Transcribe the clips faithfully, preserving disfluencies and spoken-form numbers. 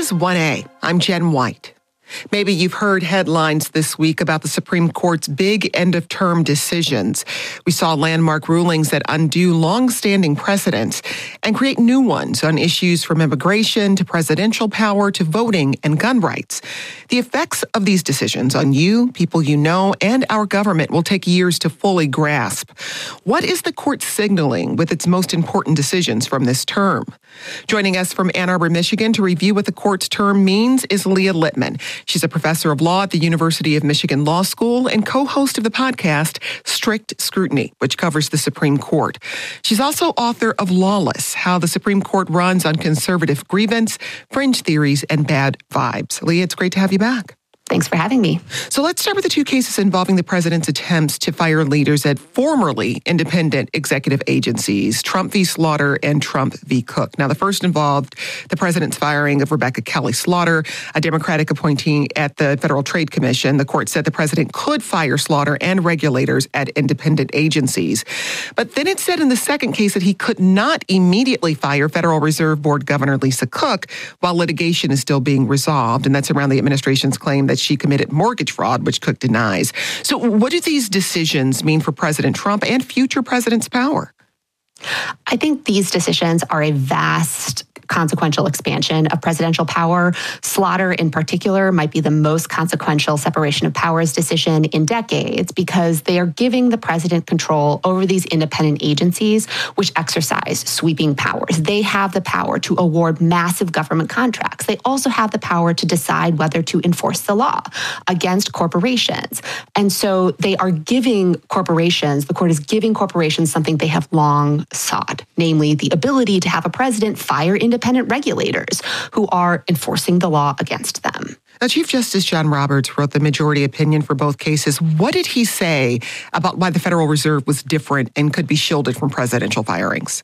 is one A. I'm Jen White. Maybe you've heard headlines this week about the Supreme Court's big end-of-term decisions. We saw landmark rulings that undo long-standing precedents and create new ones on issues from immigration to presidential power to voting and gun rights. The effects of these decisions on you, people you know, and our government will take years to fully grasp. What is the court signaling with its most important decisions from this term? Joining us from Ann Arbor, Michigan to review what the court's term means is Leah Littman. She's a professor of law at the University of Michigan Law School and co-host of the podcast Strict Scrutiny, which covers the Supreme Court. She's also author of Lawless, How the Supreme Court Runs on Conservative Grievance, Fringe Theories, and Bad Vibes. Leah, it's great to have you back. Thanks for having me. So let's start with the two cases involving the president's attempts to fire leaders at formerly independent executive agencies, Trump v. Slaughter and Trump v. Cook. Now, the first involved the president's firing of Rebecca Kelly Slaughter, a Democratic appointee at the Federal Trade Commission. The court said the president could fire Slaughter and regulators at independent agencies. But then it said in the second case that he could not immediately fire Federal Reserve Board Governor Lisa Cook while litigation is still being resolved. And that's around the administration's claim that she committed mortgage fraud, which Cook denies. So what do these decisions mean for President Trump and future presidents' power? I think these decisions are a vast consequential expansion of presidential power. Slaughter, in particular, might be the most consequential separation of powers decision in decades because they are giving the president control over these independent agencies which exercise sweeping powers. They have the power to award massive government contracts. They also have the power to decide whether to enforce the law against corporations. And so they are giving corporations, the court is giving corporations something they have long sought, namely the ability to have a president fire independent regulators who are enforcing the law against them. Now, Chief Justice John Roberts wrote the majority opinion for both cases. What did he say about why the Federal Reserve was different and could be shielded from presidential firings?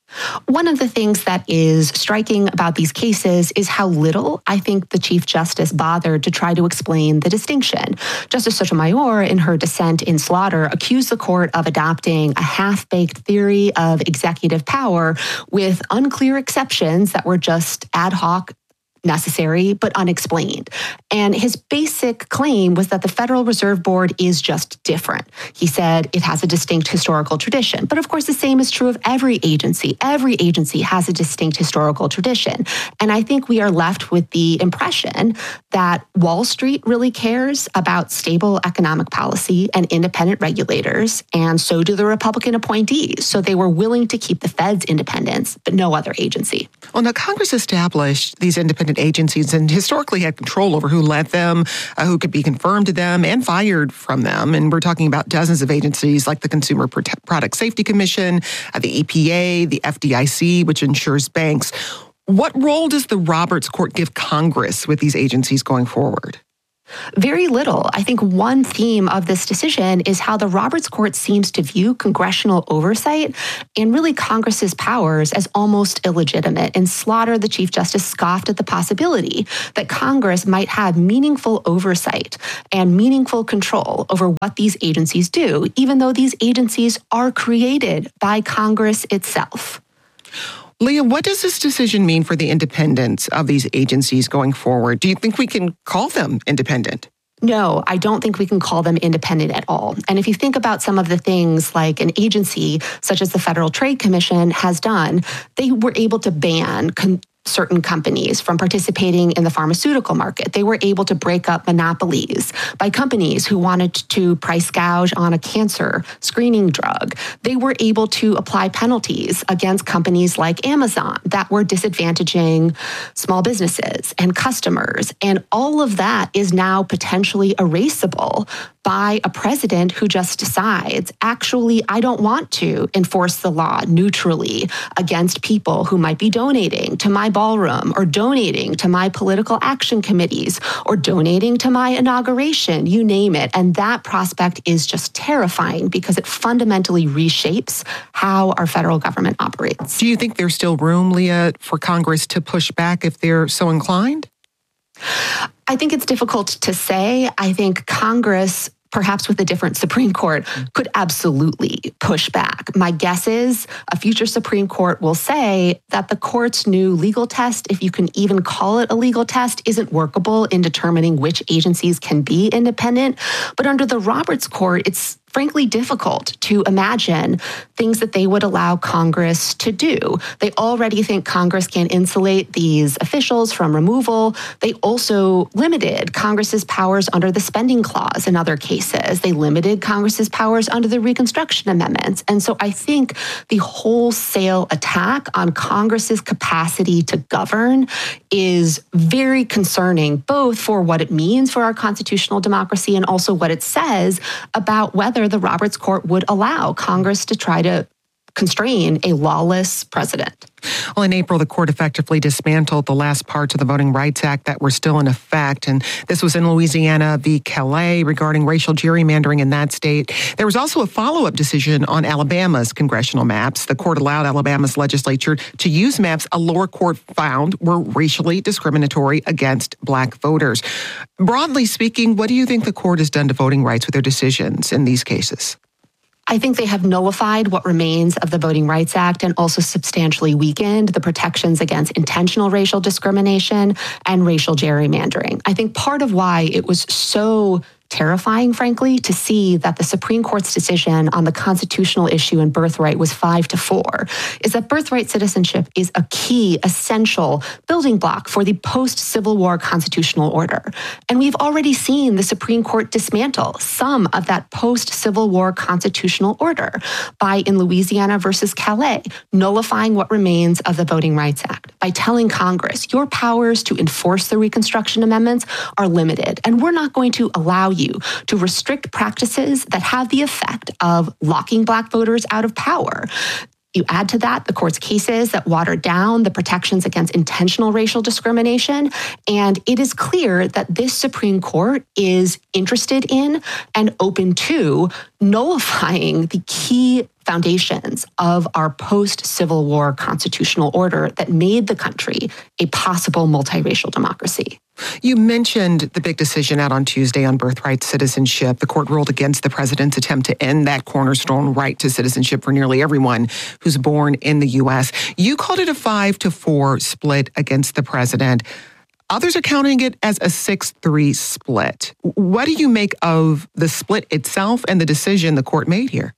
One of the things that is striking about these cases is how little I think the Chief Justice bothered to try to explain the distinction. Justice Sotomayor, in her dissent in Slaughter, accused the court of adopting a half-baked theory of executive power with unclear exceptions that were just ad hoc, necessary, but unexplained. And his basic claim was that the Federal Reserve Board is just different. He said it has a distinct historical tradition. But of course, the same is true of every agency. Every agency has a distinct historical tradition. And I think we are left with the impression that Wall Street really cares about stable economic policy and independent regulators, and so do the Republican appointees. So they were willing to keep the Fed's independence, but no other agency. Well, now Congress established these independent agencies and historically had control over who led them, uh, who could be confirmed to them and fired from them. And we're talking about dozens of agencies like the Consumer Product Safety Commission, uh, the E P A, the F D I C, which insures banks. What role does the Roberts Court give Congress with these agencies going forward? Very little. I think one theme of this decision is how the Roberts Court seems to view congressional oversight and really Congress's powers as almost illegitimate. In Slaughter, the Chief Justice scoffed at the possibility that Congress might have meaningful oversight and meaningful control over what these agencies do, even though these agencies are created by Congress itself. Leah, what does this decision mean for the independence of these agencies going forward? Do you think we can call them independent? No, I don't think we can call them independent at all. And if you think about some of the things like an agency such as the Federal Trade Commission has done, they were able to ban con- certain companies from participating in the pharmaceutical market. They were able to break up monopolies by companies who wanted to price gouge on a cancer screening drug. They were able to apply penalties against companies like Amazon that were disadvantaging small businesses and customers. And all of that is now potentially erasable by a president who just decides, actually, I don't want to enforce the law neutrally against people who might be donating to my ballroom or donating to my political action committees or donating to my inauguration, you name it. And that prospect is just terrifying because it fundamentally reshapes how our federal government operates. Do you think there's still room, Leah, for Congress to push back if they're so inclined? I think it's difficult to say. I think Congress perhaps with a different Supreme Court, could absolutely push back. My guess is a future Supreme Court will say that the court's new legal test, if you can even call it a legal test, isn't workable in determining which agencies can be independent. But under the Roberts Court, it's frankly difficult to imagine things that they would allow Congress to do. They already think Congress can insulate these officials from removal. They also limited Congress's powers under the spending clause in other cases. They limited Congress's powers under the Reconstruction Amendments. And so I think the wholesale attack on Congress's capacity to govern is very concerning, both for what it means for our constitutional democracy and also what it says about whether the Roberts Court would allow Congress to try to constrain a lawless president. Well, in April, the court effectively dismantled the last parts of the Voting Rights Act that were still in effect. And this was in Louisiana v. Calais regarding racial gerrymandering in that state. There was also a follow-up decision on Alabama's congressional maps. The court allowed Alabama's legislature to use maps a lower court found were racially discriminatory against Black voters. Broadly speaking, what do you think the court has done to voting rights with their decisions in these cases? I think they have nullified what remains of the Voting Rights Act and also substantially weakened the protections against intentional racial discrimination and racial gerrymandering. I think part of why it was so terrifying, frankly, to see that the Supreme Court's decision on the constitutional issue in birthright was five to four, is that birthright citizenship is a key, essential building block for the post-Civil War constitutional order. And we've already seen the Supreme Court dismantle some of that post-Civil War constitutional order by, in Louisiana versus Calais, nullifying what remains of the Voting Rights Act by telling Congress, your powers to enforce the Reconstruction Amendments are limited, and we're not going to allow you to restrict practices that have the effect of locking Black voters out of power. You add to that the court's cases that water down the protections against intentional racial discrimination, and it is clear that this Supreme Court is interested in and open to nullifying the key foundations of our post-Civil War constitutional order that made the country a possible multiracial democracy. You mentioned the big decision out on Tuesday on birthright citizenship. The court ruled against the president's attempt to end that cornerstone right to citizenship for nearly everyone who's born in the U S. You called it a five to four split against the president. Others are counting it as a six three split. What do you make of the split itself and the decision the court made here?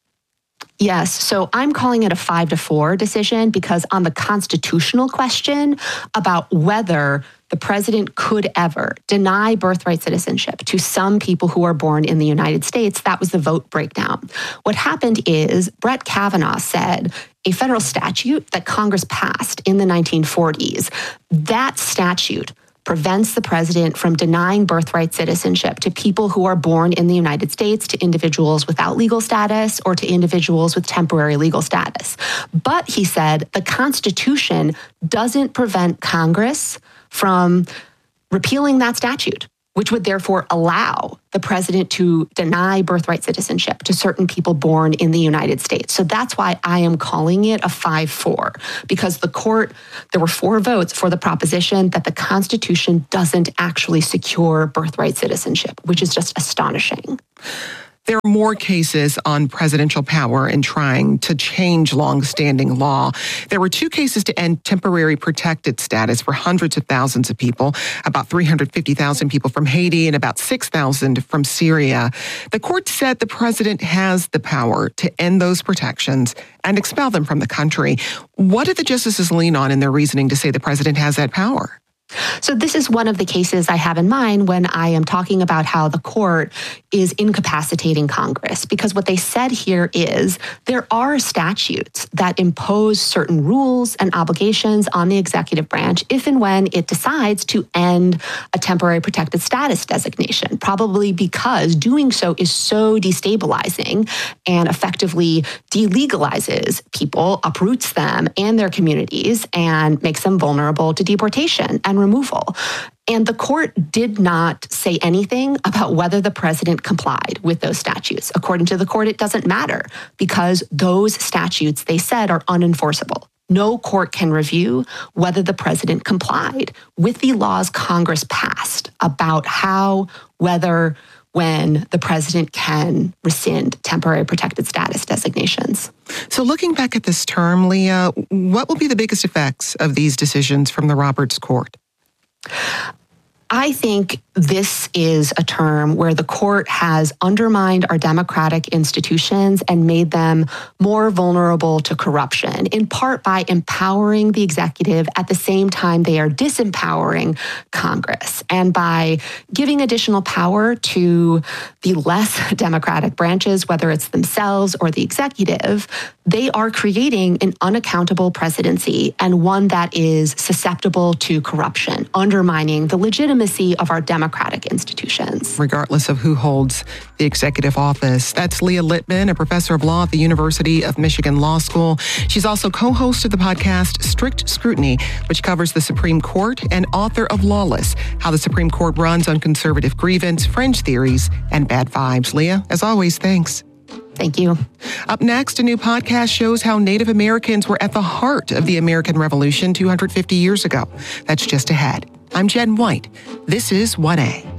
Yes, so I'm calling it a five to four decision because on the constitutional question about whether the president could ever deny birthright citizenship to some people who are born in the United States, that was the vote breakdown. What happened is Brett Kavanaugh said a federal statute that Congress passed in the nineteen forties, that statute prevents the president from denying birthright citizenship to people who are born in the United States, to individuals without legal status, or to individuals with temporary legal status. But, he said, the Constitution doesn't prevent Congress from repealing that statute, which would therefore allow the president to deny birthright citizenship to certain people born in the United States. So that's why I am calling it a five four, because the court, there were four votes for the proposition that the Constitution doesn't actually secure birthright citizenship, which is just astonishing. There are more cases on presidential power in trying to change longstanding law. There were two cases to end temporary protected status for hundreds of thousands of people, about three hundred fifty thousand people from Haiti and about six thousand from Syria. The court said the president has the power to end those protections and expel them from the country. What did the justices lean on in their reasoning to say the president has that power? So this is one of the cases I have in mind when I am talking about how the court is incapacitating Congress, because what they said here is there are statutes that impose certain rules and obligations on the executive branch if and when it decides to end a temporary protected status designation, probably because doing so is so destabilizing and effectively delegalizes people, uproots them and their communities, and makes them vulnerable to deportation and removal. And the court did not say anything about whether the president complied with those statutes. According to the court, it doesn't matter because those statutes, they said, are unenforceable. No court can review whether the president complied with the laws Congress passed about how, whether, when the president can rescind temporary protected status designations. So looking back at this term, Leah, what will be the biggest effects of these decisions from the Roberts Court? I think this is a term where the court has undermined our democratic institutions and made them more vulnerable to corruption, in part by empowering the executive at the same time they are disempowering Congress. And by giving additional power to the less democratic branches, whether it's themselves or the executive, they are creating an unaccountable presidency and one that is susceptible to corruption, undermining the legitimacy of our democratic institutions. Regardless of who holds the executive office. That's Leah Littman, a professor of law at the University of Michigan Law School. She's also co-host of the podcast Strict Scrutiny, which covers the Supreme Court, and author of Lawless, How the Supreme Court Runs on Conservative Grievance, Fringe Theories, and Bad Vibes. Leah, as always, thanks. Thank you. Up next, a new podcast shows how Native Americans were at the heart of the American Revolution two hundred fifty years ago. That's just ahead. I'm Jen White. This is one A.